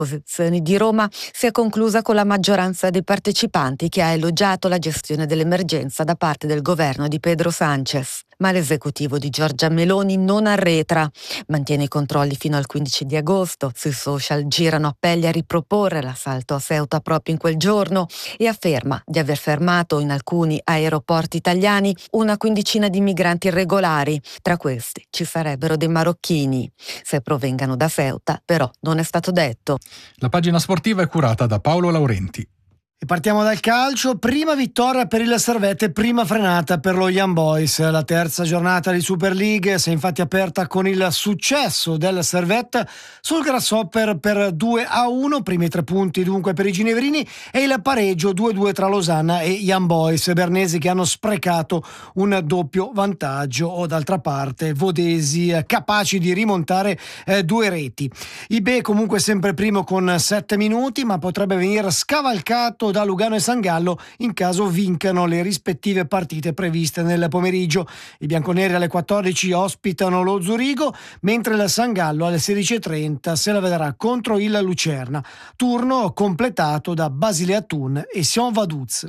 Posizioni di Roma si è conclusa con la maggioranza dei partecipanti che ha elogiato la gestione dell'emergenza da parte del governo di Pedro Sánchez. Ma l'esecutivo di Giorgia Meloni non arretra, mantiene i controlli fino al 15 di agosto, sui social girano appelli a riproporre l'assalto a Ceuta proprio in quel giorno e afferma di aver fermato in alcuni aeroporti italiani una quindicina di migranti irregolari, tra questi ci sarebbero dei marocchini. Se provengano da Ceuta, però non è stato detto. La pagina sportiva è curata da Paolo Laurenti. E partiamo dal calcio, prima vittoria per il Servette, prima frenata per lo Young Boys. La terza giornata di Super League si è infatti aperta con il successo del Servette sul Grasshopper per 2-1, primi 3 punti dunque per i gineverini, e il pareggio 2-2 tra Losanna e Young Boys, bernesi che hanno sprecato un doppio vantaggio, o d'altra parte Vodesi capaci di rimontare 2 reti. IB comunque sempre primo con 7 minuti, ma potrebbe venire scavalcato da Lugano e San Gallo in caso vincano le rispettive partite previste nel pomeriggio. I bianconeri alle 14 ospitano lo Zurigo, mentre il San Gallo alle 16:30 se la vedrà contro il Lucerna, turno completato da Basilea Thun e Sion Vaduz.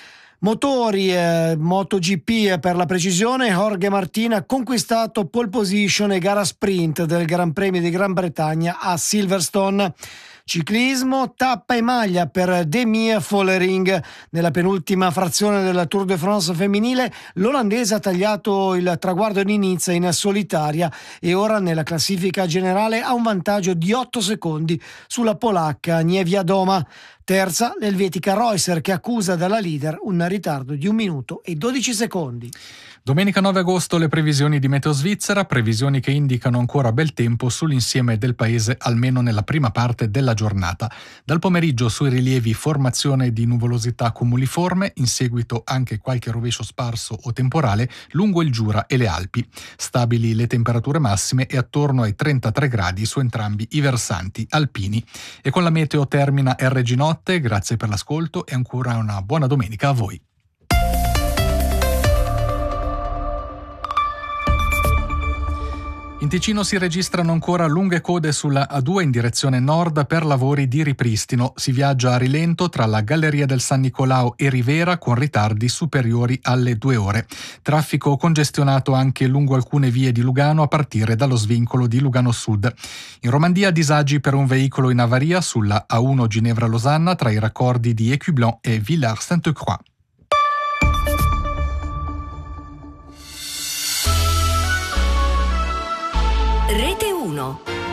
Motori, MotoGP per la precisione, Jorge Martin ha conquistato pole position e gara sprint del Gran Premio di Gran Bretagna a Silverstone. Ciclismo, tappa e maglia per Demi Vollering. Nella penultima frazione del Tour de France femminile, l'olandese ha tagliato il traguardo in Nizza in solitaria e ora nella classifica generale ha un vantaggio di 8 secondi sulla polacca Niewiadoma. Terza, l'elvetica Reusser, che accusa dalla leader un ritardo di 1 minuto e 12 secondi. Domenica 9 agosto le previsioni di Meteo Svizzera, previsioni che indicano ancora bel tempo sull'insieme del paese almeno nella prima parte della giornata. Dal pomeriggio sui rilievi formazione di nuvolosità cumuliforme, in seguito anche qualche rovescio sparso o temporale lungo il Giura e le Alpi. Stabili le temperature massime e attorno ai 33 gradi su entrambi i versanti alpini. E con la meteo termina RG Notte, grazie per l'ascolto e ancora una buona domenica a voi. In Ticino si registrano ancora lunghe code sulla A2 in direzione nord per lavori di ripristino. Si viaggia a rilento tra la Galleria del San Nicolao e Rivera con ritardi superiori alle 2 ore. Traffico congestionato anche lungo alcune vie di Lugano a partire dallo svincolo di Lugano Sud. In Romandia disagi per un veicolo in avaria sulla A1 Ginevra-Losanna tra i raccordi di Écublens e Villars-Sainte-Croix. Rete 1